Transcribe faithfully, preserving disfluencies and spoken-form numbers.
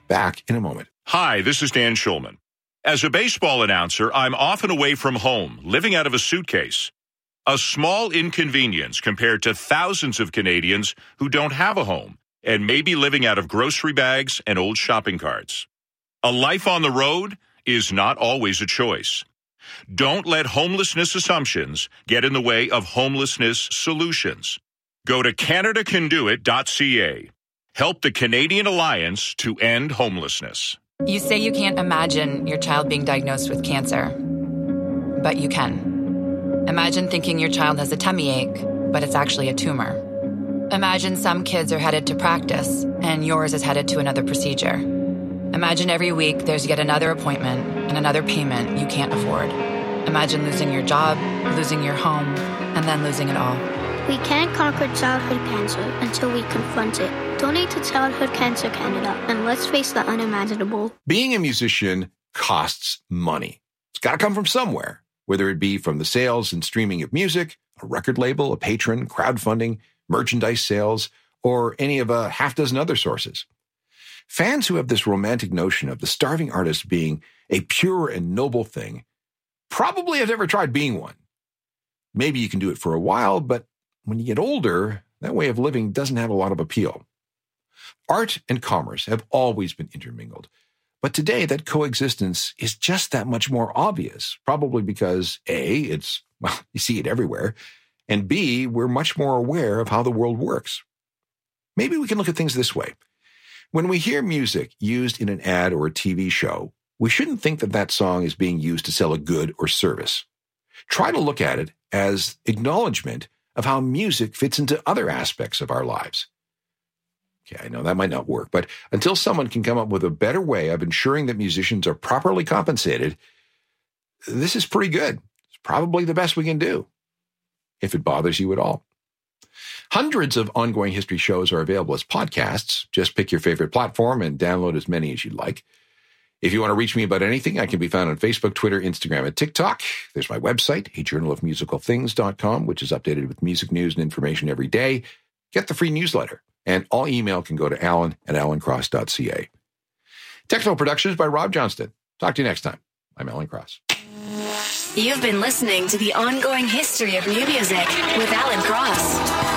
Back in a moment. Hi, this is Dan Schulman. As a baseball announcer, I'm often away from home, living out of a suitcase. A small inconvenience compared to thousands of Canadians who don't have a home and may be living out of grocery bags and old shopping carts. A life on the road is not always a choice. Don't let homelessness assumptions get in the way of homelessness solutions. Go to Canada Can Do It dot C A. Help the Canadian Alliance to end homelessness. You say you can't imagine your child being diagnosed with cancer, but you can. Imagine thinking your child has a tummy ache, but it's actually a tumor. Imagine some kids are headed to practice, and yours is headed to another procedure. Imagine every week there's yet another appointment and another payment you can't afford. Imagine losing your job, losing your home, and then losing it all. We can't conquer childhood cancer until we confront it. Donate to Childhood Cancer Canada, and let's face the unimaginable. Being a musician costs money. It's got to come from somewhere, whether it be from the sales and streaming of music, a record label, a patron, crowdfunding, merchandise sales, or any of a half dozen other sources. Fans who have this romantic notion of the starving artist being a pure and noble thing probably have never tried being one. Maybe you can do it for a while, but when you get older, that way of living doesn't have a lot of appeal. Art and commerce have always been intermingled, but today that coexistence is just that much more obvious, probably because A, it's, well, you see it everywhere, and B, we're much more aware of how the world works. Maybe we can look at things this way. When we hear music used in an ad or a T V show, we shouldn't think that that song is being used to sell a good or service. Try to look at it as acknowledgement of how music fits into other aspects of our lives. Okay, I know that might not work, but until someone can come up with a better way of ensuring that musicians are properly compensated, this is pretty good. It's probably the best we can do, if it bothers you at all. Hundreds of ongoing history shows are available as podcasts. Just pick your favorite platform and download as many as you'd like. If you want to reach me about anything, I can be found on Facebook, Twitter, Instagram, and TikTok. There's my website, a journal of musical things dot com, which is updated with music news and information every day. Get the free newsletter, and all email can go to alan at alan cross dot c a. Technical productions by Rob Johnston. Talk to you next time. I'm Alan Cross. You've been listening to The Ongoing History of New Music with Alan Cross.